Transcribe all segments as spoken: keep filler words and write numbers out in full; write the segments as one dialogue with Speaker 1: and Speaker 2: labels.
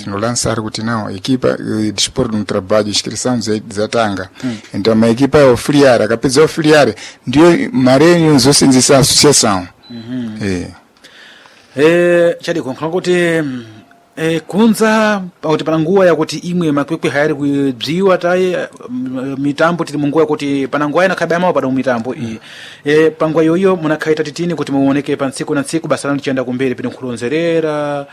Speaker 1: tinolançar kuti não equipa de desporto no trabalho inscrição zatanga mm. Então uma equipa é auxiliar akapedza auxiliar ndio mareni uzosenzesa associação
Speaker 2: mhm eh eh chadi konkhana kuti eh kunza pauti pana nguwa yakuti imwe makwekwe hayari kudziwa taye mitambo tili munguwa kuti pana nguwa ina kabama pada mitambo mm. eh pangwa yoyo munakhaita titini kuti muoneke pa ntsiku na ntsiku basa lichenda kumbere pino kulonzerera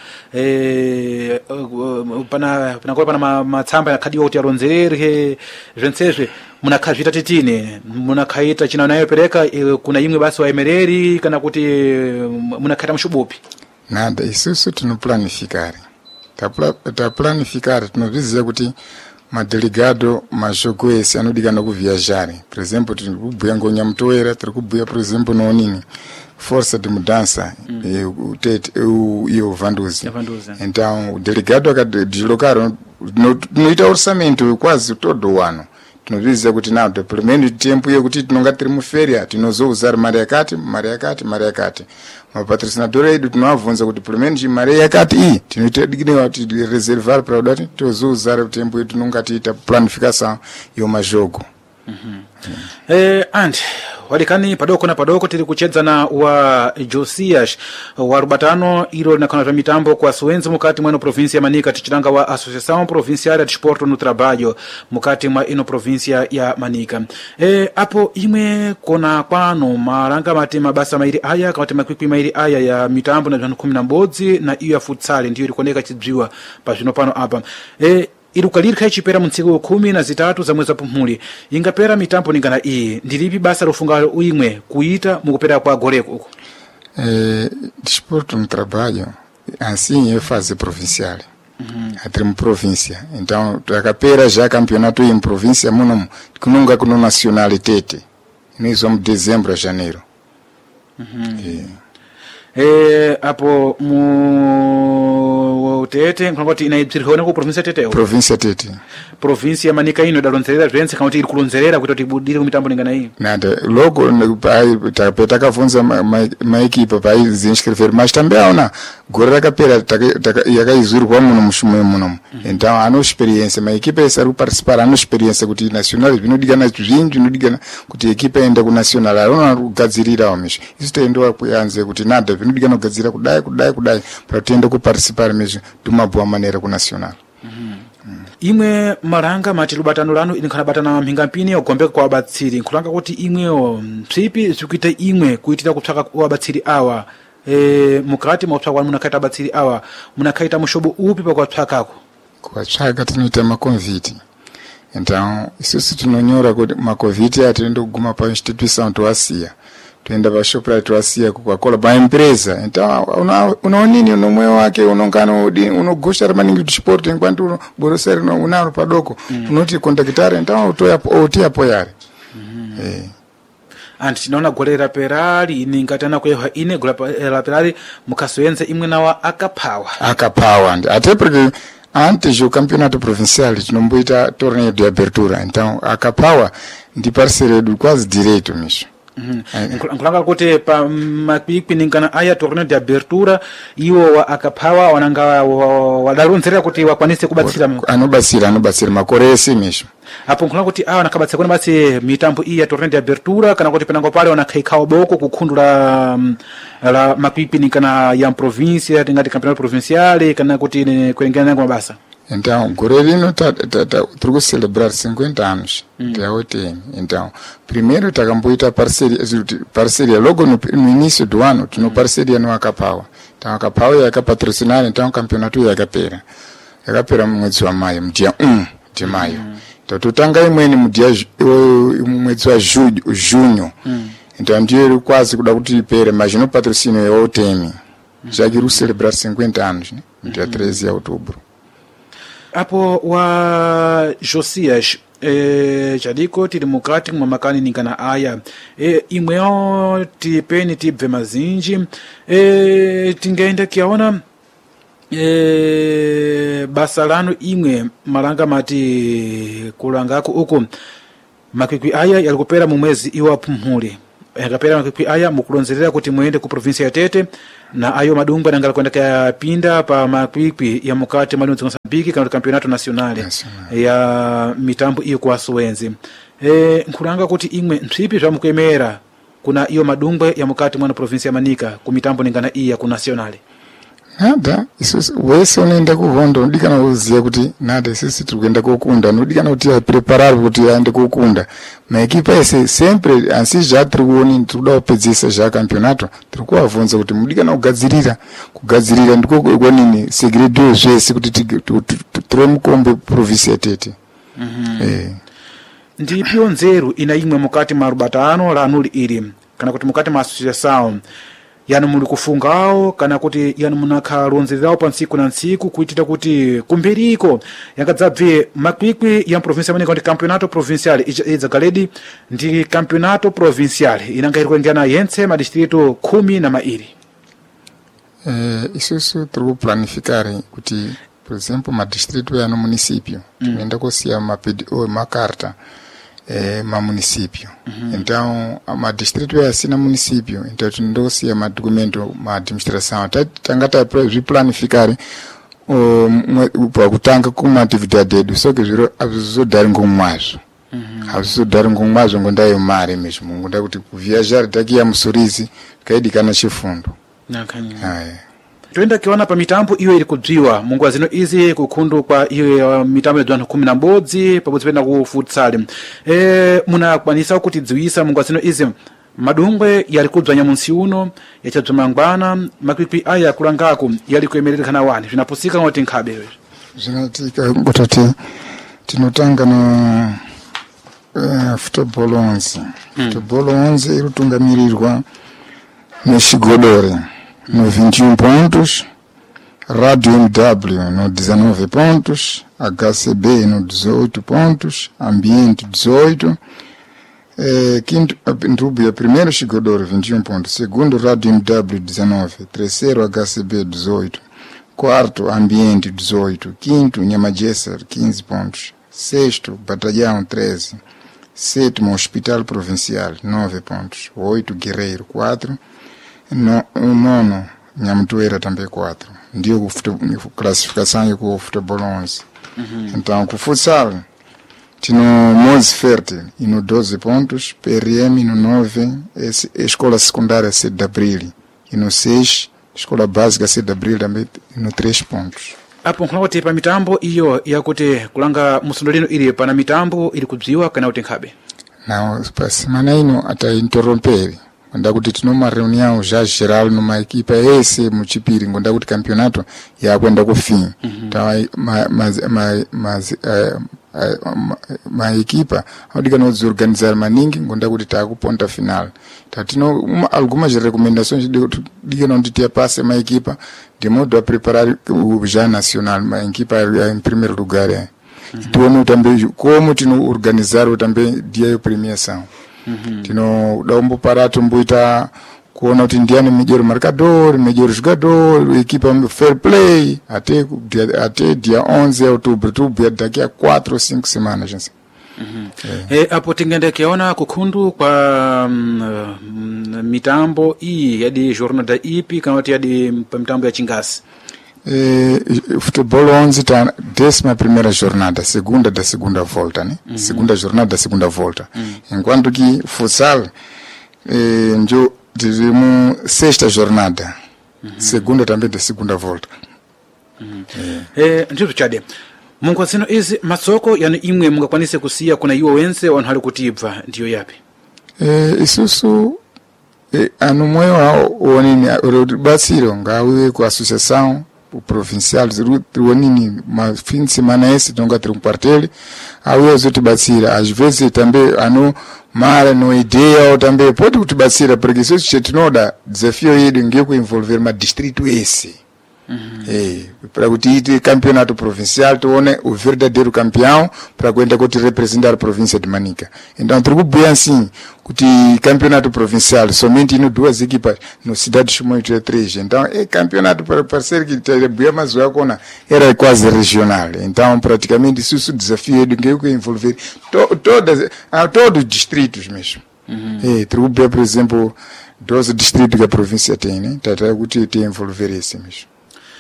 Speaker 2: eh pana pana kwa pana matsamba ya kadi kuti alonzerere zvensezve munakhazvita titini munakhaita china nayo pereka e, kuna imwe basi wa emereri kana kuti munakhaita mushubupi
Speaker 1: nada isusu tinoplanificare ta planificare tinozviziva kuti madelegado mashoko ese anodigana kuviajare por exemplo tiri kubhuya ngonyamutowera tiri kubhuya por exemplo nonini força de mudança utete iyo vanduzi então o delegado akadilokaro noita orçamento quase todo wano tinozviziva kuti nado pelo tempo yekuti tinonga tiri muferia tinozousar mari yakati mari yakati mari yakati mapatrocinador edu tinovabvunza kuti pelo menos mari yakati iyi tinoita dikinewa kuti reservar para kudati tozousar tempo yedu tinonga tiita planificação yomajogo
Speaker 2: mhm eh and walikani padoko na padoko tili kuchedzana wa Josias wa Rubatano ilo linakana vya mitambo kwa Suenzi mukati mwa ino provinsi ya Manika tichilanga wa Associação Provincial de Desporto no Trabalho mukati mwa ino provinsia ya Manika eh apo imwe kona kwano maranga mati mabasa mairi aya kawati makwikwi mairi aya ya mitambo na kumi na mbodzi na iyo ya futsali ndiyo ilikoneka chidziwa pa zvino pano apa eh irukalirika ichipera muntsiku kumi na zitatu za mwezi wa Pumuli ingapera mitambo ningana iyi ndilipi basa lofunga uimwe kuita mukupera kwa goreko uko
Speaker 1: eh desporto no trabalho assim é fase provincial uhum. Até uma província então takapera já campeonato em província muno kununga kuno nacionalitete nós vamos dezembro a janeiro
Speaker 2: uhum. eh eh apo mu tete ngoti inaibzirikana ku província tete
Speaker 1: província tete
Speaker 2: província Manika ino dalonzerera zvense kana kuti iri kulonzerera kuti tibudire kumitambo ningana iyi
Speaker 1: nada logo tapeta kafunza maekipa pai zinscrever mas também aona gore rakapera yakaizurwa muno mushumo muno então ano experiência maekipa esa participar ano experiência kuti nacional vinodigana zvinji vinodigana kuti ekipa enda ku nacional aona kugadzirira omisho isso tendo kuyanze kuti nada vinodigana kugadzira kudai kudai kudai para tenda ku participar mesmo de uma boa maneira com nacional
Speaker 2: mm. Imwe maranga mati Rubatano lanu inikana batana mpinga mpini ogombeka kwa wabatsiri nkulanga kuti imwe mtsipi zikuita imwe kuitira kutsaka kwa wabatsiri awa e, mukati mwatsaka kwa munakaita wabatsiri awa munakaita mushobo upi pa kwa tsakako
Speaker 1: kwa tsaka tinoita makonviti então isusu tinonyora kuti makonviti atendo kuguma pa instituição toasia tuenda pa Shoprite toasia kwa kola ba empresa então unaonini una unomwe wake unongana unogosha maningi desporto enquanto boroseri no unaro padoko mm. Unoti contactare então utoya oti apoyare mm. eh
Speaker 2: anti tinaona golera perali iningatana kwa ine golera perali mukasoyenza imwe nawa akapawa
Speaker 1: akapawa até porque antes o campeonato provincial tinomboita torneio de abertura então akapawa ndi parceiro do quase direito mesmo.
Speaker 2: Mhm. Nkulanga kuti pa makwikwi ningana aya torneio de abertura iwo wa akapawa wananga wadalonzera kuti wakwanise kubatsira
Speaker 1: anobatsira anobatsira makoresi mesmo.
Speaker 2: Apo nkulanga kuti awa nakabatsira kuna basi mitambo iya torneio de abertura kana kuti penango pale wanakhaikhawa boko kukhundula la makwikwi ningana ya província tingati campeonato provincial kana kuti kuengana kwa mabasa.
Speaker 1: Então, Gorelino tá tá tá trio celebrar cinquenta anos de A O T M. Então, primeiro tá campoita parceria, parceria logo no, no início do ano, no parceria no Acapawa. Então, Acapawa ia patrocinar então o campeonato ia capera. Ia capera mwezi wa maio, dia um de maio. Então, tutanga imweni mu dia mwezi wa junho. Então, ndio quase kuda kuti pere, mas no patrocínio é A O T M. Já que celebrar cinquenta anos, né? Dia treze de outubro.
Speaker 2: Apo wa Josias eh jadiko tili mukati mwa makani ningana aya eh imweo tipeni tibve mazinji eh tingaenda kiaona eh basalano imwe malanga mati kulangako uko makwikwi aya yalikupera mu mwezi iwa Pumuli yakapera makwikwi aya mukulonzerera kuti muende ku province ya Tete na ayo madungwa nangala kwenda kaya pinda pa makwikwi ya mukati malunzi biki kana campeonato nacional
Speaker 1: Nacional.
Speaker 2: ya mitambo iyo kwa Suwenzi. E, nkulanga kuti imwe nthipi zva mukuemera kuna iyo madungwe ya mukati mwana provinsi ya Manika ku mitambo ningana iya ku nacionale.
Speaker 1: Nada, isu wese unaenda kuhondo ndikana uziya kuti nada sisi tukuenda kukunda ndikana kuti ya preparar kuti aende kukunda. Ma equipa ese sempre ansi já tikuoni tikuda kupedzisa já campeonato tirikuavunza kuti mudikana kugadzirira kugadzirira ndiko kwanini segredo zvese kuti tire mukombe provinsi yatete.
Speaker 2: Mhm. Eh. Ndipyo nzeru ina imwe mukati marubatano la anuli ili kana kuti mukati ma associação yanu muli kufungawo kana kuti yanu munakhala lonzererawo pa ntsiku na ntsiku kuitira kuti kumbiriko yakadzabve makwikwi ya provinsi ya Manika kuti campeonato provincial idzagaledi ndi campeonato provincial inanga iri kuengana yentse madistrito khumi na mairi.
Speaker 1: Eh, isusu tiri kuplanificare kuti por exemplo madistrito ya no município tinoenda mm. kusiya mapedi o makarta eh, ma município. Mm-hmm. Então ma distrito ya sina município então tinoenda kusiya ma documento ma administração tangata zviplanificare o pa kutanga kuma atividade yedu só que zviro azvizodari ngomwazvo. Mhm. Azvizodari ngomwazvo ngondayo mari mesmo ngonda kuti kuviajar takiya musurizi kaidikana chifundo.
Speaker 2: Nakanya. Haya. Tuenda kiona pa mitambo iyo ili kudziwa mungu zino izi kukhundu kwa iyo mitambo ya kumi na mbodzi pabodzi pena ku futsal. Eh muna kwanisa kuti dziwisa mungu zino izi madungwe yali kudzanya munsi uno yachadzumangwana makwikwi aya kulangako yali kuemerera kana wani zvinapusika ngoti nkhabe.
Speaker 1: Zvinotika ngotati tinotanga no uh, football onze. Mm. Football onze iri tungamirirwa no Chigodore no vinte e um pontos, Rádio M W no dezenove pontos, H C B no dezoito pontos, Ambiente dezoito, eh, quinto, Ntrubia primeiro Chigodore vinte e um pontos, segundo Rádio M W dezenove, terceiro H C B dezoito, quarto Ambiente dezoito, quinto Nhamajesser quinze pontos, sexto Batalhão treze, sétimo Hospital Provincial nove pontos, oito Guerreiro quatro, no, nono Nhamutoeira também quatro. Ndio classificação com futebol onze. Uhum. Então com futsal tino Mose Fértil no doze pontos, P R M no nove, escola secundária sete de abril e no seis, escola básica sete de abril também no três pontos.
Speaker 2: Apo nkhoti pa mitambo iyo yakuti kulanga musondolino ili pana mitambo ili kudziwa kana kuti nkhabe.
Speaker 1: Na pa semana ino ata interrompere. Ngonda kuti tino ma reunião já geral numa equipa esse muchipiri ngonda kuti campeonato ya kwenda ku fim. Mm-hmm. Tawa ma ma ma ma, uh, uh, ma, ma equipa audika no organizar maningi ngonda kuti ta ku ponta final. Tatino uma, algumas recomendações de diga não titia passe ma equipa de modo a preparar o já nacional ma equipa em primeiro lugar. É. Mm-hmm. Tuone também como tino organizar também dia de premiação. Mm-hmm. Tino dombo parato mbuita kuona kuti ndiani major marcador, major jogador, equipa fair play até até dia onze de outubro tu daqui a quatro ou cinco semanas gente.
Speaker 2: Mhm. Eh apo tingende kiona kukhundu kwa um, mitambo i yadi jornada ipi kana kuti yadi mitambo ya chingasi.
Speaker 1: Eh, futebol onze tá décima primeira jornada, segunda da segunda volta, né? Uhum. Segunda jornada da segunda volta. Uhum. Enquanto que futsal eh, ndio dizemos sexta jornada, uhum. Segunda também da segunda volta.
Speaker 2: Uhum. Eh, ndio chade. Mungu zino izi masoko yani imwe mungakwanise kusiya kuna iwo wense wanhali kutibva ndiyo yapi.
Speaker 1: Eh, isusu eh, anu moyo wao onini basiro ngawe ku associação o provincial ziruonini ma fim de semana esse tonga ter um quartel awe zotibatsira às vezes também ano mara no ideia ou também pode kutibatsira porque isso chetinoda desafio yedu ngeko envolver ma distrito esse. Uhum. Eh, para kuti campeonato provincial tuone o verdadeiro campeão para kwenda kuti representar a província de Manica. Então tudo bem assim, kuti campeonato provincial somente no duas equipas no cidade de Chimoio de três. Então é campeonato para parecer que bem mas era quase regional. Então praticamente isso é o desafio de que envolver to, todas a todos os distritos mesmo. Uhum. Eh, tudo bem, por exemplo, doze distritos que a província tem, né? Tá tá kuti te envolver esse mesmo.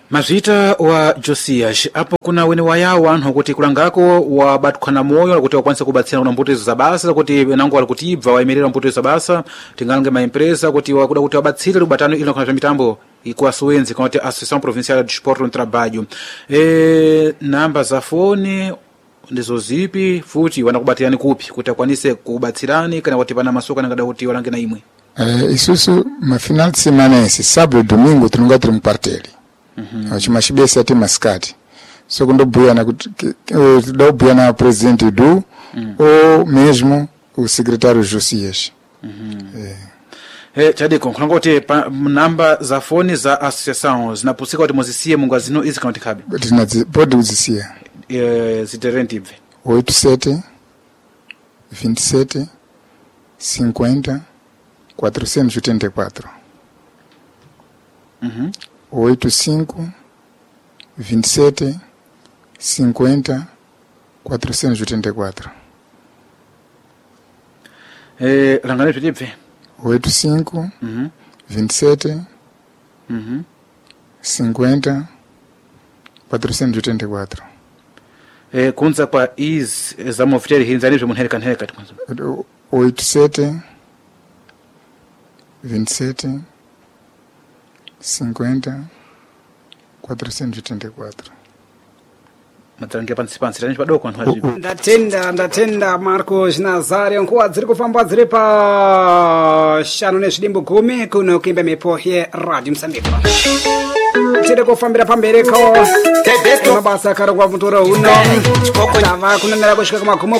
Speaker 2: Mazita wa Josias apo kuna wene wayawo anthu kuti kulangako wabatukana moyo kuti wakwanisa kubatsira kuna mbuto za basa kuti nango wali kutibva wayimirira mbuto za basa tingalange maempresa kuti wakuda kuti wabatsire lubatano ilo kana mitambo ikuwa Suenzi kana kuti Associação Provincial de Desporto no Trabalho. E namba za foni ndizo zipi futi wanakubatirani kupi kuti akwanise kubatsirani kana kuti pana masoka ngada kuti walange na imwe.
Speaker 1: Eh isusu ma final de semana esse sábado domingo tunonga tiri mparteli. Mhm. Mm Chimashibesa ati maskati. So quando buiana kuti do buiana presidente do mm. ou mesmo o secretário Josias.
Speaker 2: Mhm. Mm eh Eh chadiko kulanga kuti namba za foni za associação zinapusika kuti muzisiye mungazino izi kana tikabe.
Speaker 1: Tinazi pode uzisia.
Speaker 2: Eh ziterentibe.
Speaker 1: oito sete vinte e sete cinquenta quatrocentos e oitenta e quatro.
Speaker 2: Mhm.
Speaker 1: oito cinco vinte e sete cinquenta quatrocentos e oitenta e quatro.
Speaker 2: Eh langane pedipe.
Speaker 1: oito cinco
Speaker 2: Mhm.
Speaker 1: vinte e sete
Speaker 2: Mhm.
Speaker 1: cinquenta quatrocentos e oitenta e quatro.
Speaker 2: Eh kunza kwa is za mofiteri hinzani zwe munhereka nhereka tukwanza.
Speaker 1: oito sete vinte e sete cinquenta quatrocentos e oitenta e quatro.
Speaker 2: Matrangia pansi pansi tani padoko anthu azipo.
Speaker 3: ndatenda ndatenda Marcos Nazario nkuwa dziri kufamba dziri pa shanu nezvidimbo gumi kuno kuimba mepo ye Radio Msambiko tiri kufambira pambereko mabasa akara kwa mutoro uno tava kunenera kusvika kumagumo